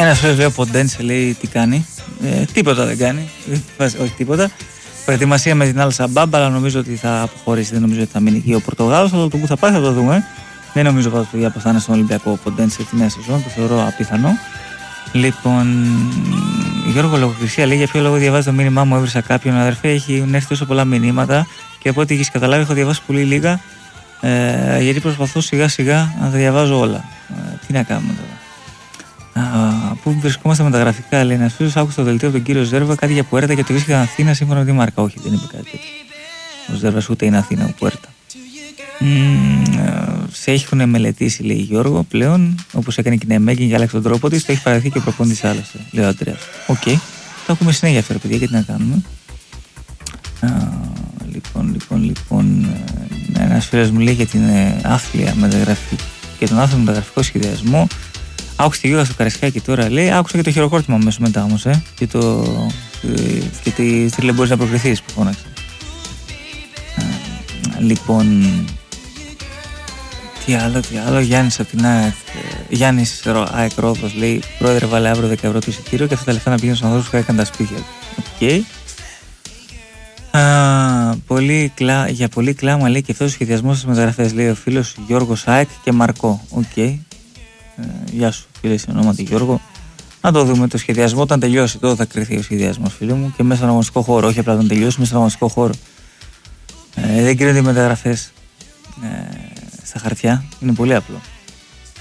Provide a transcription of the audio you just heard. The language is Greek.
Ένας φίλος λέει ο Ποντένσε, λέει τι κάνει. Τίποτα δεν κάνει. Όχι τίποτα. Προετοιμασία με την Al-Shabaab, αλλά νομίζω ότι θα αποχωρήσει. Δεν νομίζω ότι θα μείνει εκεί ο Πορτογάλος. Αλλά το που θα πάει θα το δούμε. Δεν νομίζω πάντως ότι θα είναι στον Ολυμπιακό ο Ποντένσε τη νέα σεζόν. Το θεωρώ απίθανο. Λοιπόν, Γιώργο Λογοκρισία λέει: για ποιο λόγο διαβάζει το μήνυμά μου, έβρισα κάποιον αδερφέ. Έχουν έρθει τόσο πολλά μηνύματα και από ό,τι έχεις καταλάβει, έχω διαβάσει πολύ λίγα. Γιατί προσπαθώ σιγά σιγά να τα διαβάζω όλα. Τι να κάνουμε τώρα. Πού βρισκόμαστε με τα γραφικά, λέει ένας φίλος. Άκουσα το δελτίο από τον κύριο Ζέρβα κάτι για Πουέρτα και το βρίσκεται στην Αθήνα σύμφωνα με τη μάρκα. Όχι, δεν είπε κάτι τέτοιο. Ο Ζέρβας ούτε είναι Αθήνα, ο Πουέρτα. Σε έχουν μελετήσει, λέει Γιώργο, πλέον, όπως έκανε και η Νεμέγγιν και άλλαξε τον τρόπο της, το έχει παραδεχθεί και ο προπονητής άλλωστε, λέει ο Αντρέας. Οκ, το ακούμε συνέχεια αυτό, παιδιά, και τι να κάνουμε. Λοιπόν, ένας φίλος μου λέει για την άθλια μεταγραφή και τον άθλιο μεταγραφικό σχεδιασμό. Άκουσα τη Γιώργα στο Καραϊσκάκι τώρα, λέει, άκουσα και το χειροκρότημα αμέσως μετά όμως, και τη στρίλε μπορείς να προκριθείς που φώναξε. Λοιπόν, τι άλλο, Γιάννης από την ΑΕΚ, Γιάννης ΑΕΚ Ρόδος λέει, πρόεδρε βάλε αύριο 10 ευρώ το εισιτήριο και αυτά τα λεφτά να πηγαίνουν στους ανθρώπους που έκαναν τα σπίτια του. Οκ. Για πολύ κλάμα λέει και αυτός ο σχεδιασμός στις μεταγραφές, λέει ο φίλος Γιώργος ΑΕΚ και Μαρκό. Οκ. Γεια σου φίλε, σε ονόματι Γιώργο. Να το δούμε το σχεδιασμό όταν τελειώσει. Τότε θα κρυθεί ο σχεδιασμός, φίλε μου, και μέσα στον αγωνιστικό χώρο. Όχι απλά όταν τελειώσει, μέσα στον αγωνιστικό χώρο. Δεν κρίνονται οι μεταγραφές στα χαρτιά. Είναι πολύ απλό.